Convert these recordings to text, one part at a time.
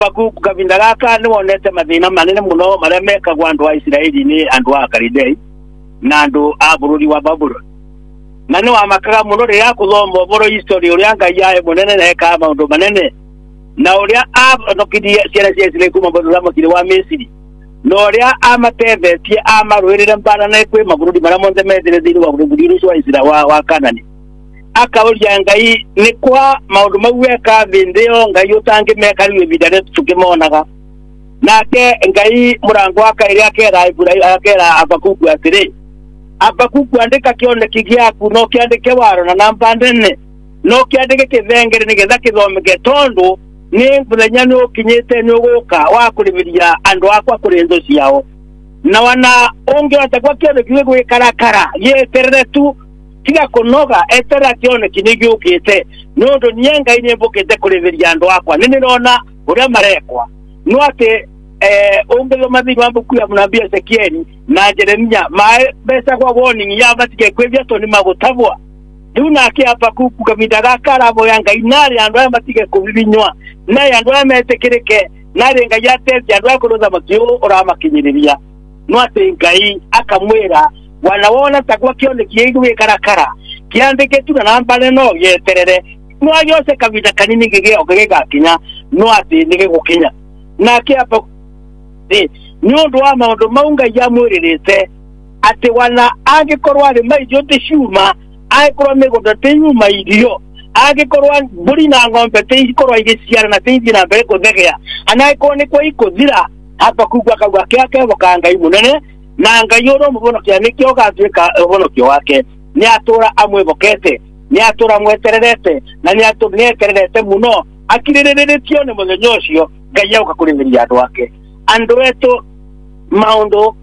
Habakuku kavinda gaka ni wonete mathina manene muno maria mekagwa andu a Isiraeli ni andu a Kalidei na andu a bururi wa Babuloni. Na ni wamakaga muno riria kuthoma boro history uria Ngai yae munene na eka maundu manene na uria anokirie ciana cia Isiraeli kuma bũrũri mũkiri wa Misiri na uria amatethetie amarũĩrĩre mbara na kwi mabururi maria monthe methire thĩinĩ wa bũrũri ũcio wa Isiraeli wa Kanani. Akauria Ngai ni kwa maundu mau weka thindeo Ngai utangimeka riu ibinda ritu tukimonaga nake Ngai murango akaire akera Habakuku atiri Habakuku andika kioneki giaku no kiandike waro na namba ndene no kiandike kithengere nigetha kithomeke tondu ni muthenya ni ukinyite ni uguka wa kuriviria andu akwa kuri ndo ciao na wana onge atakwa kioneki gwikarakara yeterere tu tiga kunoga etera kioneki ni giukite nondu ni Ngai ni mbukite kuriviria andu akwa ni nirona uria marekwa no ate onge mathi mambuku ya mnabii Ezekieli na Jeremia besa kwa warning ya batike kwevya to ni magutavwa duna ke Habakuku kavinda gaka rabo ya Ngai nari andu aya batike kuvinywa na andu aya metekirike nari Ngai atete andu akurutha makio uramakinyiriria no ate Ngai akamwira wanawona takwa kioneki yigwe karakara kiandike tu na namba no yeterere no ayose kavinda kanini gege kinya no ate nige gukinya na ke nyondo wa maundu maunga ya mwiririte ati wana agikorwa ari maijo tishuma agikorwa megoda tenyuma irio agikorwa buri na ngombe teikorwa igiciara na teithi na mbere kuthegea anaiko ni kwa ikuthira Habakuku akauga kiake boka Ngai munene na Ngai oro mubonokia nikio gatwika ubonokio wake ni atura amwebokete ni atura mwetererete na ni atumietererete muno akiririritio ni muthenya ucio Ngai auka kuriviria andu ake andu eto maundu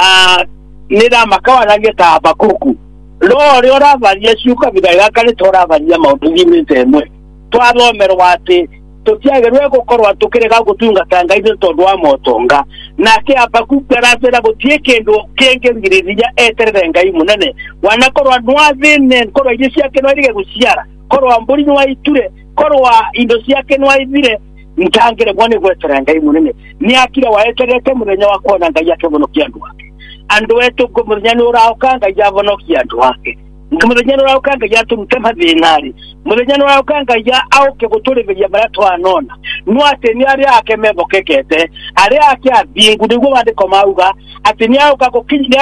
nira makawanagia ta Habakuku rori oravaria ciuka bigaga kale toravaria maundu thimite emwe twathomerwa ati tutiagerwe gukorwa tukirega gutungata Ngai tondu wa motonga nake Habakuku aratera gutie kindu kengengiriria eterere Ngai munene wanakorwa nwathine korwa iri ciake no irige guciara korwa mburi no iture korwa indo ciake no ithire ntangire bone gwetera Ngai munene ni akira waeterete muthenya wa kuona Ngai yake bonokia andu wake andu etu muthenya ni urauka Ngai abonokia andu wake muthenya ni urauka Ngai atumute mathinari muthenya ni urauka Ngai auke guturiviria maria twanona no ati ni aria ake mebokekete aria ake abingu niguo mandiko mauga ati ni auka gukinya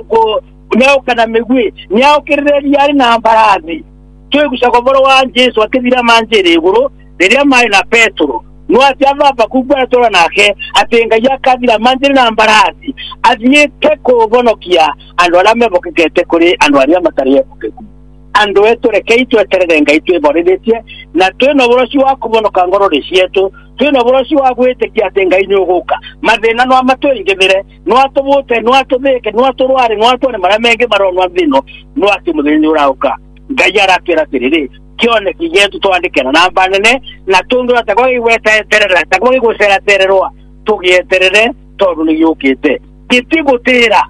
ni auka na migwi ni aukiriria ari na mbarathi twigucaga boro wa Jesu akithira manjiri iguru riria mai na Petro no ati Habakuku atora nake ati Ngai akathira manjiri na mbarathi athiite kubonokia andu aria mebokekete kuri andu aria matari ebokeku andu etu rekei tweterere Ngai twiborithetie na twino boroci wa kubonoka ngorori cietu twino boroci wa gwitikia ati Ngai ni uguka mathina no amatwingithire no atubute no atubike no aturware no atone maria mengi maronwa thino no ati muthenya urauka Ngai aratwira tiriri kioneki gitu twandike na namba nene na tundu atakwa igweta eterera atakwa igwecera tererwa tugieterere tondu ni yukite gitigutira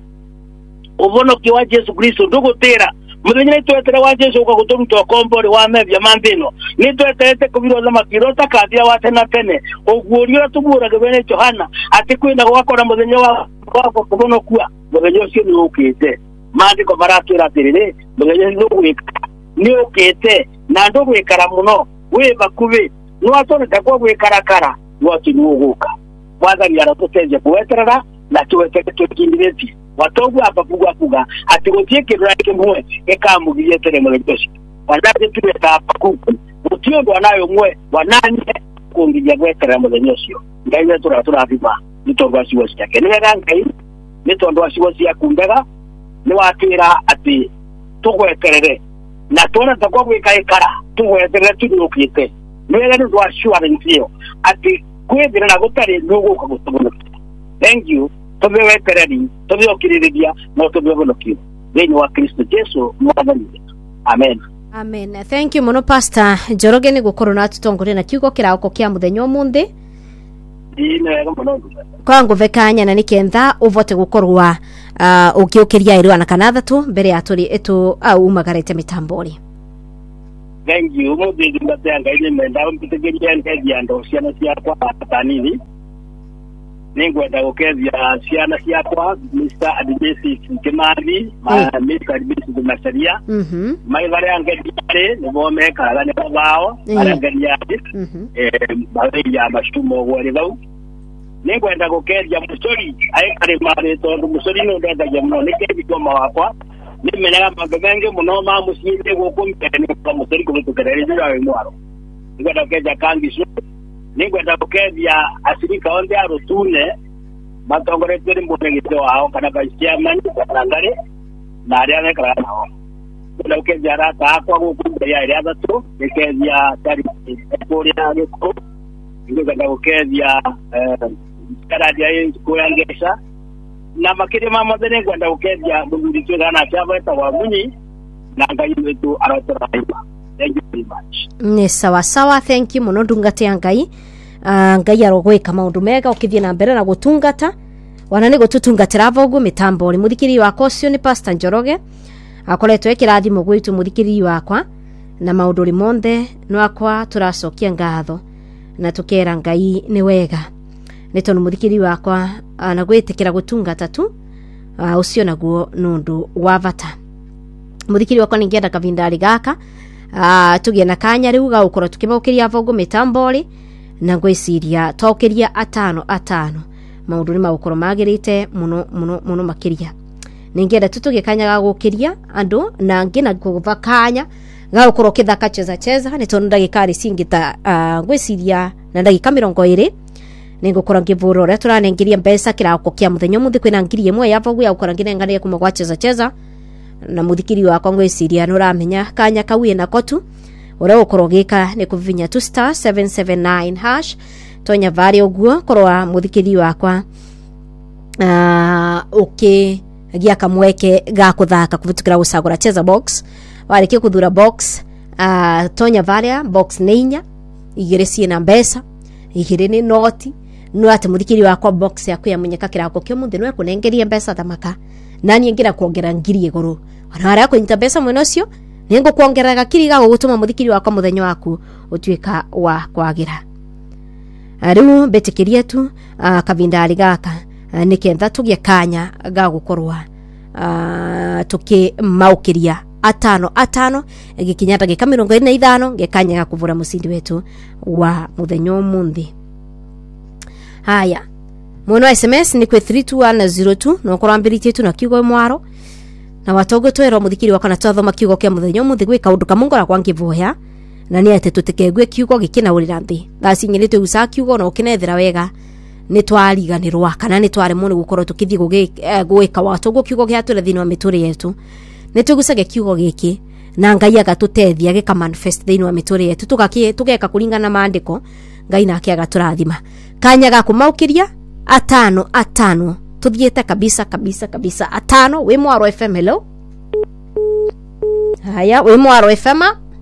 ubonoki wa Yesu Kristo ndugutira muthenya ni twetere wa Yesu ukagutumutwa kombori wa mevya mambino ni tweterete kubirwo na makiro takathia wa tena tene ugurio tubura gebene Johana ati kwina gwakora muthenya wa kubonokua muthenya ucio ni ukite mandiko maratwira tiriri muthenya ni ukite na ndo gwikara muno we bakubi no atone takwa gwikarakara wati nuguka wathani aratuteje kuweterera na tuweteke tukindiritie watogu Habakuku akuga ati gutie kirura kimwe ekamugiye tere murejoshi wandaje tuweta Habakuku utio ndo anayo mwe wananye kungiye gwetera murenyoshio Ngai wetu raturathima nitondu aciwo ciake niwega Ngai nitondu aciwo ciakundaga ni watwira ati tugweterere na tona takwa gwikaikara tugweterere tudukite niwega ni ndo assurance yo ati kwethira na gutari nuguka gutubunukia. Thank you tobe wetereri tobe okiriria no tobe bonokio thini wa Kristo Jesu mwathani. Amen. Amen. Thank you muno Pastor Njoroge ni gukorwo na tutongore na kiugo kirauko kia muthenya umuthi ine muno kwa nguvekanya na nikentha uvote gukorwa ukiukiria irwa na kanathatu mbere ya turi etu au magarete mitambori. thank you muthindi mbatenga ini menda mpitigiria nteithia ndo ciana ciakwa tanini ningwenda gukethia ciana ciakwa Mr. Admesis Kimani Mr. Admesis Macharia maithare angediare nibo mekaga ne bao arangediare baadhi mashumo gwari thau ningwenda gukethia musori aikare mari tondu musori no ndendagia muno nikethia mawakwa nimenyaga maundu mengi muno ma muciinde guku mbere kwa musori kubitukireri yawe mwaro ningwenda gukethia Kangicu ningwenda gukethia asirika onde arutune matongoretwe ni mbonegite wao kana chairman kana ngari na aria mekara nao ningwenda gukethia rata akwa guku mbere ya iria thatu nikethia tari kuria giko ningwenda gukethia karadia kuyangesha na makiri mamothe ningwenda gukethia muthuri twigana cyabeta wa munyi na ngai wetu aratora iba. Thank you very much. Ni sawa sawa, thank you muno ndungate ngai. Ngai arogwika maundu mega ukithie na mbere na gutungata wana ni gututungatira vogu mitambo ri muthikiri wakwa ucio ni Pastor Njoroge akoretwe kirathimo gwitu muthikiri wakwa na maundu ri monthe nwakwa turacokia ngatho na tukera ngai ni wega ni tondu muthikiri wakwa na gwitikira gutungata tu ucio naguo nundu wa vata muthikiri wakwa ningienda kavindari gaka tugie na kanya riu ga ukoro tukibaukiria vogu mitambo ri na ngwiciria tokiria atano maundu ni magukoro magirite muno makiria ningienda tutuge kanya ga gukiria andu na ngina kuva kanya ga ukoro kithaka cheza ni tondu ndagikari singita ngwiciria na ndagika 20 ningukora ngivuro ria turanengiria mbeca kirako kia muthenyo muthi kwina ngiri imwe ya vogu ya ukora nginengania kuma gwa cheza na muthikiri wakwa ngwiciria nuramenya kanya kawie na kotu ora ukoro gika ni kuvinya tu star 779 hash tonya vari oguo korwa muthikiri wakwa gia kamweke ga kuthaka kuvitukira gusagura cheza box warike kuthura box tonya varia box neinya igire ciina mbeca igire ni noti no ate muthikiri wakwa box yaku ya munyeka kirako kyo muthi no kunengeria mbeca thamaka nani ngira kuongera ngiri iguru ona ara kunyita mbeca mwena ucio ningo kuongera gakiri ga gutuma muthikiri wakwa muthenyo waku utuika wa kwagira ariu betikiria tu kavindari gaka nikenda tugie kanya ga gukorwa tukimaukiria atano gikinyata gika 25 gekanya ga kuvura musindi wetu wa muthenyo munthi. Haya mwono SMS ni kwe 32102 no korambiritie tu na kiugo mwaro na watogo twero muthikiri wakana twathoma kiugo kia muthenyo munthi gwika undu kamungora kwa ngivoya na ni ate tutikegwe kiugo gikina urira nthi thasinyirite usa kiugo no kinethira wega ni twariganirwa kana ni tware muno gukorwo tukithie gwika watogo kiugo gia tule thini wa mituri yetu ni tugusage kiugo giki na ngai agatutethia gika manifest thini wa mituri yetu tugeka kuringana na maandiko ngai nake agaturathima kanya ga kumaukiria atano tuthiete kabisa atano we Mwaro FM. Hello haya we Mwaro FM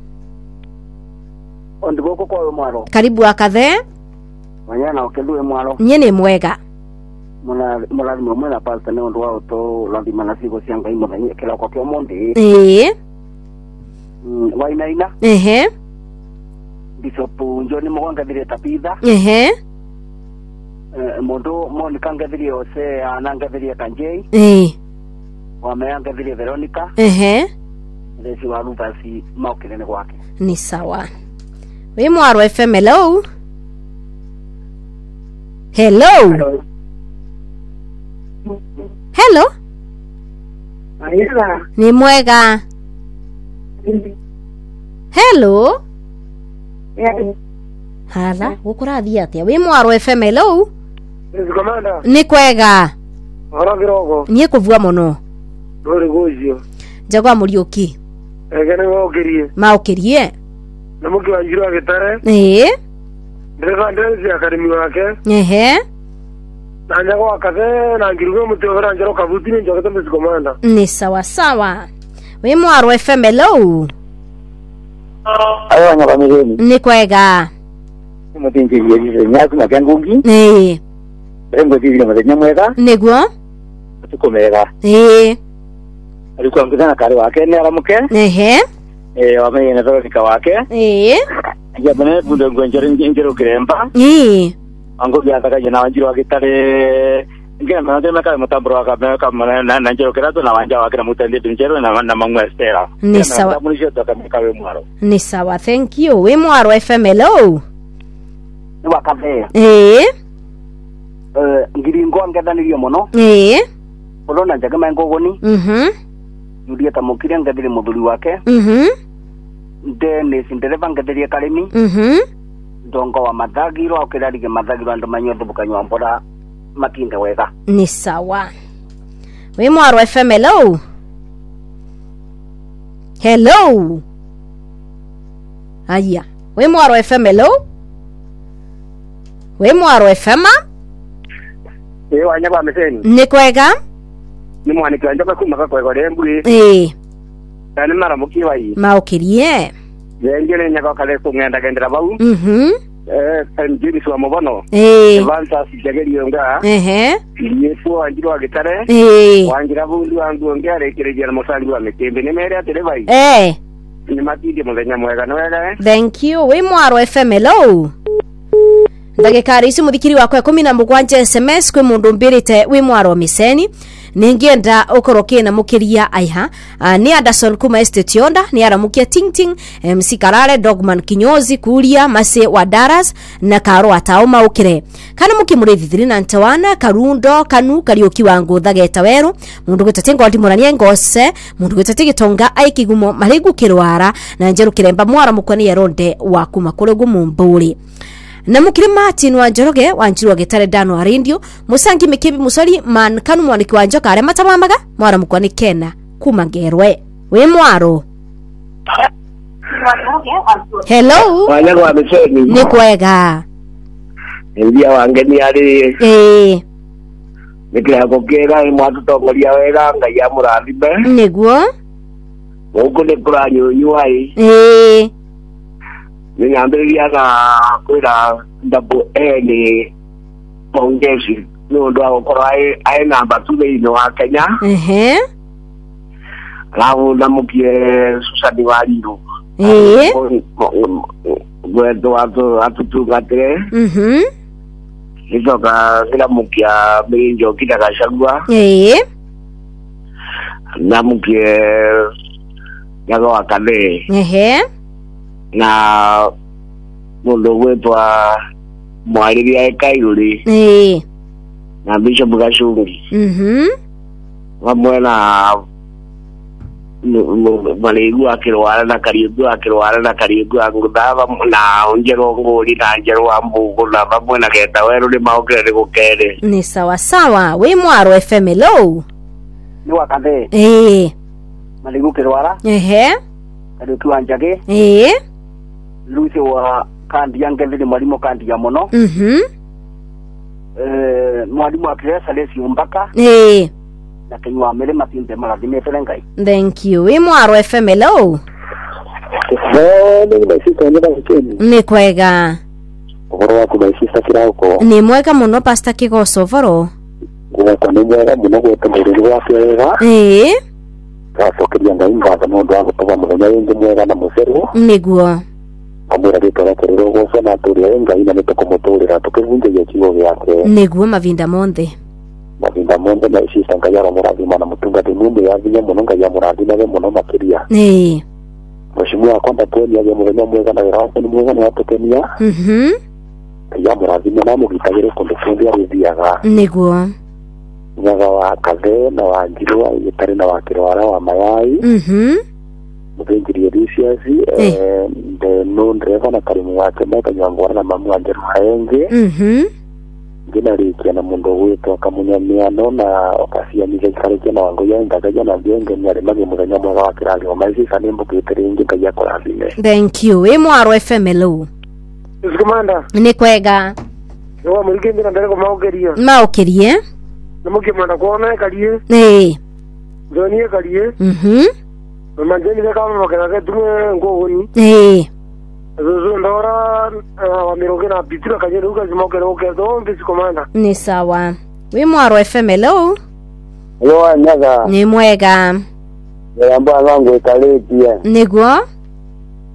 ondiboko kwa we Mwaro karibu akathe wanyana okelwe Mwaro nyene mwega mwana mwana Pastor ne ondo wao to landima na sigo sianga imo na kila kwa monde wainaina Bishop Njoni mwanga vile tapida mondo Monica ngavili ose anangavili kanjei wameanga vile Veronica lesi wa Luvasi maukilene kwake ni sawa we Mwaro FM. Hello Ayala ni mwega hello hala ukurathia atia we Mwaro FM. Hello Komanda ni kwega ora girogo nie kuvua muno dore gojio jagwa muriuki egene wogerie maukirie na muki wanjiro agitare ndega ndezi akarimi wake na nyago akaze na ngirugo mutoro njoro kavuti ni njoro tambe Komanda ni sawa we Mwaro FM. Hello ayo nyaba mireni ni kwega mutinje yiri nyaku na kangungi rengo tiri na mutenya mwega niguo tukomega alikuwa mkutana kare wake ni aramuke wamenye na Veronica wake ya bane bundo ngwenjero kiremba ango byataka jina wanjiro wakitare ngena mwana kama mutambro kama na njero kirato na wanja wake na mutende njero na mangwe stera ni sawa mulisho toka we mwaro ni sawa thank you we mwaro FM hello ni wakave ngiringo ngedanirio muno urona njaga mangogoni yudia tamukire ngadire muthuri wake Dennis ndereva ngadirie karimi ndongo wa mathagiro okirarige mathagiro andu manyothe bukanywa mbora makinga wega ni sawa we mwaro FM hello hello aya we mwaro FM hello we mwaro FM wanya kwa meseni ni kwega ni mwani kwa njoka kumaka kwa remburi tani mara mukiwa hii maukirie yengene nyaka kale kungenda gendera bau mjini suwa mobono vanta sijageri yonga yesu anjiro agitare wangira bundu wangu ngare kireje na musangi wa metembe ne mere atere bai ni matidi muthenya mwega nwega thank you we mwaro FM hello ndagikari ici muthikiri wakwa 17 SMS kwi mundu mbirite wi mwaro miseni ningienda ukoroke na mukiria aiha ni Anderson kuma estate yonda ni aramukia ting ting MC Karare Dogman Kinyozi kuria mase wa Daras na karo atauma ukire kana mukimurithithiri na ntawana karundo kanu karioki wangu thageta weru mundu gutatengo ndimurania ngose mundu gutategitonga aikigumo marigu kirwara na njeru kiremba mwara mukwani yaronde wakuma kure gumumburi na mukire Martin wa Njoroge wanjiru agitare dano arindio musangi mikibi musori man kanu mwaniki wa njoka are matamamaga mwara mukwani Kena kuma Ngerwe we mwaro hello wanya kwa meseni ni kwega ndia wangeni ari nikira kokera mwatu tokoria wega ngaya murathime niguo uko ne kuranyo nyuai ni nyamberia na kwira double N foundation no ndo akora ai namba 2 ino wa Kenya lawo namukie Susani Waliru gwedo atutugatire nitoka kila mukia binjo kitakashagwa namukie yago wakale na mundu gwetwa mwariria ekairuri na Bishop Gashungi vamwe na maligu akirwara na kariugu angudava na onjero ngori na njero wa mbugo na vamwe na geta weru ni maokere gukere ni sawa sawa we mwaro FM hello ni wakathe maligu kirwara kariuki wanjage Lucy wa kandi yangethiri mwalimu kandi ya muno mwalimu akire Salesi Umbaka na kenywa mere matinde marathime terengai thank you we mwaro FM hello ni kwega uhoro waku baisisa kirauko ni mwega muno Pastor Kigoso voro gweta ni mwega muno gweta mwiri wake wega gacokeria ngai ngatho no ndo agotoba muthenya wingi mwega na muceru niguo amura gitara kiriro goco na turia ngai na nitukumutulira tukivunjagia kigo giake niguo mavinda monthe na isisa ngai aramurathima na mutungati mundu yathime muno ngai amurathima we muno makiria mushimu wa kwamba tuoni age muthenya mwega na wira wake ni mwega ni atukenia ngai amurathima na mugitagire kundu kundi arithiaga niguo nyaga wa Kathe na wa Njirwa gitari na wa Kirwara wa Mayai muthinjiri Elisiasi the known driver na karimu wake meka nyangora na mamu wa Njirwa Enge ngina rikia na mundu gwitwa Kamunyamiano na okasia nije karikia na wangu ya ndagaja na bienge nyare magi muthenya mwega wa kirathi wa maisi kanimbo kitiringi kaya kurathime thank you we mwaro FM hello Commander ni kwega yo mulikendi na mbere ko maukirie namuke mwana kuona kalie Jonie kalie manjeni kama makana tume ngogoni Zuzu ndora wa miroke na bitira kanyere uka zimoke roke do mbisi komanda ni sawa we mwaro FM hello yo anyaga ni mwega yamba wangu etalepia niguo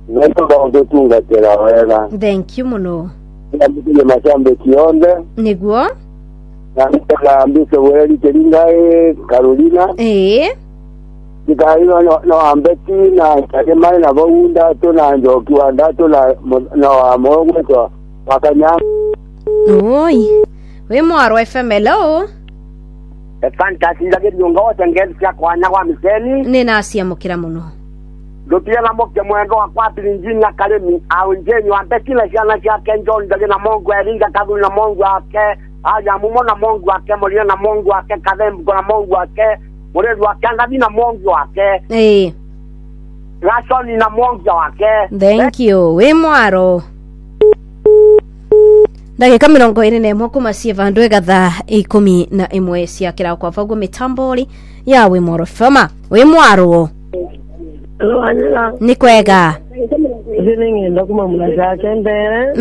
Neto ndo tungatera wega. Thank you muno. Ndabikije mashambe kionde. Niguo. Na ambise weli teringae Carolina. Dikaino no ambeti na kademai na bunda to na njoki wanda to na mogwe to wakanya. Oi. We mwaro FM hello. Fantastic ndage nyonga watengezi cia kwanya kwa miseni. Nina asia mukira muno. Ndotia na moke mwendo wa kwati njini ya kalemi au njeni wa kila jana cia kenjo ndage na Mungu eringa kadu na Mungu wake aja mumo na Mungu wake molina na Mungu wake kadembo na Mungu wake molezo wake ngabi na Mungu wake Rashoni na Mungu wake. Thank you. We mwaro. Ndagika 21 kuma cie vandu gatha 11 cia kira kwa vagu mitambori ya we mwaro fama. We mwaro. Ni kwega. Ziningi ndokuma mulaja kendere.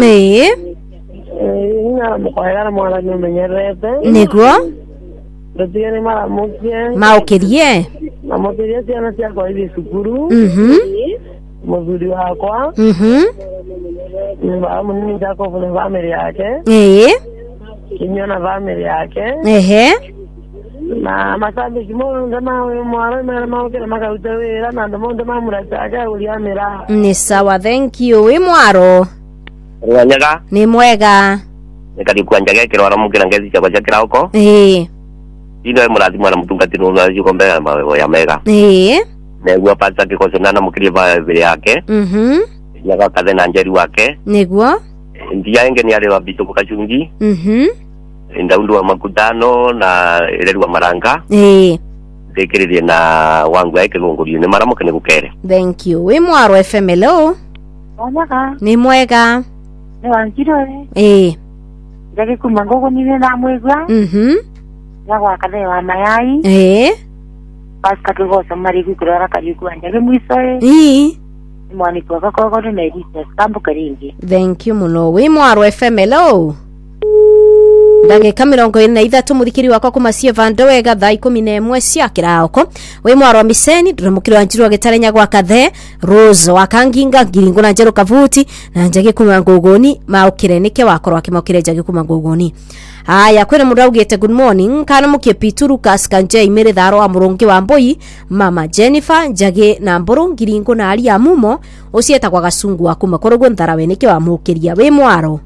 Ina mkwagara mwala nyumenyerete. Niguo. Ndotiene mara mukie. Maukirie. Mamukirie tiana cia kwa hivi sukuru. Muzuri wakwa. Mba munini jako vune family yake. Kinyona family yake. Na masambi kimono ndama we mwara mara maukira makautawira na ndomonde mamurachaga uliamira. Ni sawa, thank you. We mwaro. Wanyaga. Ni mwega. Nikadi kuanjaga kiro aramukira ngezi cha kwa kira huko. Ino muradi mwana mutungatino na yuko mbele ya mega. Negua pata kikosonana mukiri vile yake. Yaga kadena njeri wake. Negua. Ndia enge ni ale wa bitu kachungi. Ndaundu wa makutano na ile wa maranga. Dekirire na wangu yake ngongori ni maramuke ni gukere. Thank you. We mwaro FM hello. Omaka. Ni mwega. Ni wanjiro. Ndage kumangogo ni na mwega. Yawa kadhe wa mayai. Paska tugosa mari kukurara kariku anjage mwisoe. Mwani kwa koko na edisa stambu karingi. Thank you muno. We mwaro FM hello. Ndagika 23 muthikiri wakwa kuma cie vandu wega thaa 11 cia kirauko. We mwaro miseni nduremukiri wa njiro gitarenya gwa kathe Rose wakanginga ngiringo na njero kavuti na njage kuma ngogoni maukire nike wakorwa akimokire njage kuma ngogoni. Haya kwena mundu augite good morning kana mukie Pitu Lucas kanje imere tharo wa murungi wa mboi mama Jennifer njage na mburu ngiringo na ali amumo ucieta kwa gasungu akuma korogwo ntharawe nike wa mukiria. We mwaro.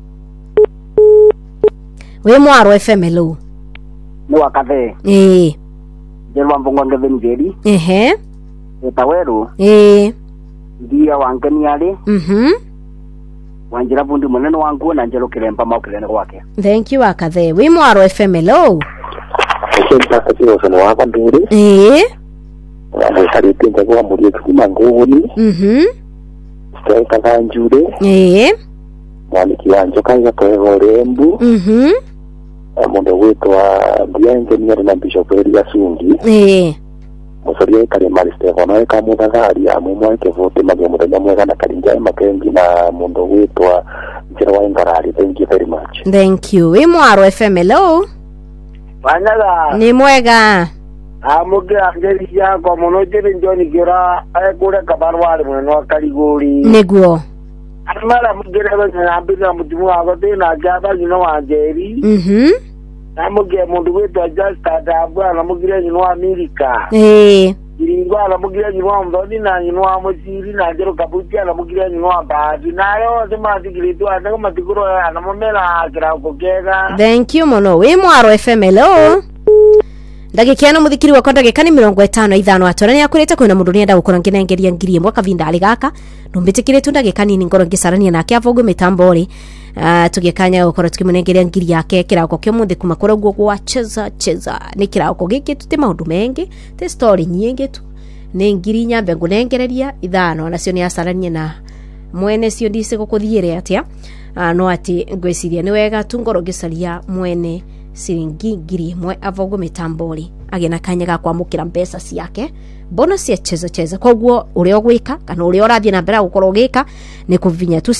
We mwaro FM hello. Ni wakathe. Jelwa mbongo ngeve njeri. Etaweru. Ndia wangeni ali. Wanjira bundi munene wangu na njero kirempa maukirene gwake. Thank you akathe. We mwaro FM hello. Senta kasiro sono waka nduri. Wa sarite ngwa muri kuma ngoni. Senta kanjure. Wani kiwanjo kanya kwa rembu. Mundu witwa Biange ni na Bishop Elia Sungi. Musoria kare mali Stefano ka muthagari ya mumwe ke vote mage muthenya mwega na karinja makengi na mundu witwa Njira wa Ngarari. Thank you very much. Thank you. We mwaro FM hello. Wanyaga. Ni mwega. Amugira ngeri yako muno jeri njoni gira kure kabarwari muno kariguri. Niguo. Amara mugira bana ambira mudimu agote na gaba nyino wanjeri. Namugira mundu witwa Just Adabwa na mugira nyino wa Amerika. Iringwa na mugira nyino wa Mdoni na nyino wa Mosiri na jero kabutia na mugira nyino wa Bahati. Nayo sema digiritu atako matikuro na momela akira kokega. Thank you muno. We mwaro FM hello. Ndagikiana muthikiri wa konda gekani 55 atorani akurete kwina mundu nienda gukora nginengeria ngiri mwaka vinda ali gaka ndumbitikire tunda gekani ni ngoro ngisarania nake avogo mitambori tugekanya gukora tukimunengeria ngiri yake kirako kyo muthi kuma kora gwo gwa cheza ni kirako giki tuti maundu mengi te story nyingi tu ni ngiri nyambe ngunengereria ithano nacio ni asarania na mwene cio ndise gukuthiire atia no ati ngwiciria ni wega tu ngoro ngicaria mwene siringi ngiri imwe avogo mitambori agena kanyaga kwa mukira mbeca ciake bonus ya cheza koguo uri ogwika kana uri orathie na mbere gukorwo gika ni kuvinya tu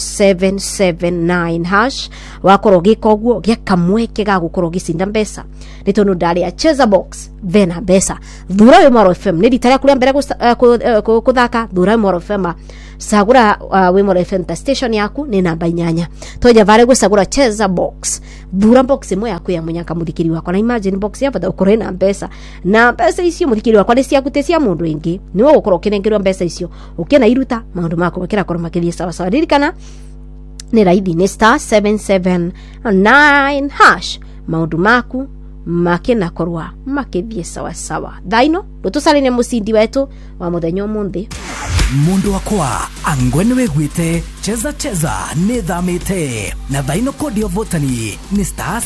*779 hash wakorwo gika oguo geka mweke ga gukorwo gicinda mbeca ni tonu ndari ya cheza box vena mbeca thura we Mwaro FM ni ditara kuria mbere kuthaka thura Mwaro FM sagura Wimore FM station yaku ni namba 8 toja vare gusagura cheza box bura box imwe yaku ya munyaka muthikiri wakwa na imagine box ya bada ukore na pesa icio muthikiri wakwa ni cia gutecia mundu ingi ni wo gukora ukinengerwa pesa icio ukena iruta maundu mako bakira koro makithie sawa sawa ririkana ni raithi ni *779# maundu maku makena korwa makithie sawa sawa thaino rutusaline musindi wetu wa muthenya umuthi mundu wakwa angwene wegwite cheza nithamite na thaino kodi votani ni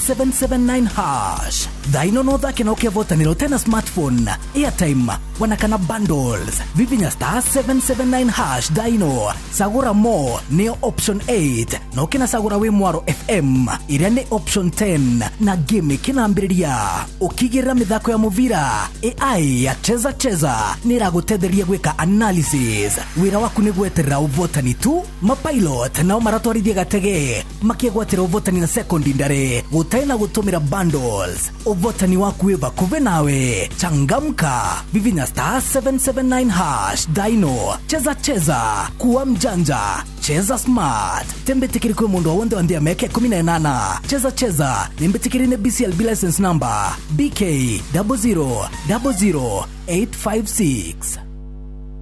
*779# thaino no thake no ke votani ro tena smartphone airtime wanakana bundles vivinya *779# thaino sagura mo ni option 8 no kena sagura we mwaro FM iria ni option 10 na game kinambiriria ukigira mithako ya muvira AI ya cheza niragutetheria gwika analysis wira waku ni gweterera uvotani tu mapilot nao maratwarithia gatege makiegwatira uvotani na sekondi ndare gutaina gutumira bundles uvotani waku wi bakuve nawe changamka vivinya *779# daino cheza kuwa mjanja cheza smart tembetikiri kwa mundu wonde wandia meke 18 cheza nembetikiri ne BCLB license number BK 0000856